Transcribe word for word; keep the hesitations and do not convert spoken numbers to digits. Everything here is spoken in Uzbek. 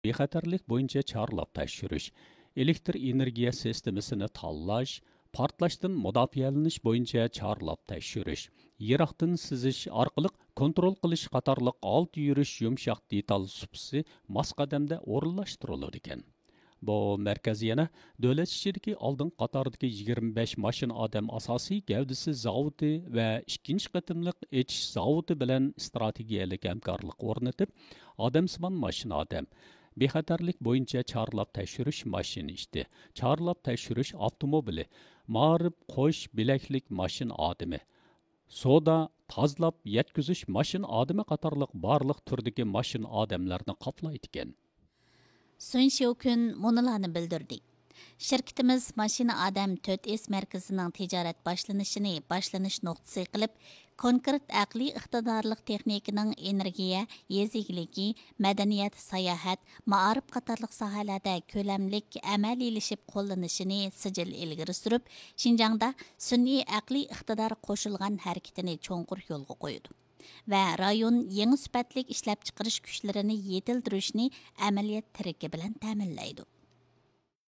bexatarlik bo'yicha chorlab tekshirish, elektr energiya sistemasini tanlash, portlashdan mudofialanish bo'yicha chorlab tekshirish, yiroqdan sizish orqali kontrol qilish qatorliq olti yurish yumshoq detal supsi mos qadamda o'rinlashtiriladi ekan. Bu mərkəz yana dövlət işçidiki aldın qatardakı yigirma besh mashina odam asosiy gavdisi zavodi və ikkinchi qatımlıq etish zavodi bilan strategiyalik hamkorlik o'rnatib, odamsimon mashina odam bexatarlik bo'yicha chorlab tekshirish mashina ishdi, chorlab tekshirish avtomobili, ma'rib qo'sh bilaklik mashina odami, soda tozlab yetkazish mashina odami qatorliq barliq turdagi mashina odamlarni qoplaydi ekan. Sun Xiaokun munolarni bildirdi. Şirketimiz Mashina Adam dört S mərkəzinin ticaret başlanışını başlanış noktası qilib, konkret aqli iqtidorliq texnikaning energiya, yezigligi, madaniyat, sayohat, ma'arif qatorliq sohalarda ko'lamlik amaliyleşib qo'llanishini sijil ilgari surib, Xinjiangda sun'iy aqli iqtidor qo'shilgan harakatini cho'nqur yo'lga qo'ydi. Va rayon yangi sifatlik ishlab chiqarish kuchlarini yetildirishni amaliyat tiriki bilan ta'minlaydi.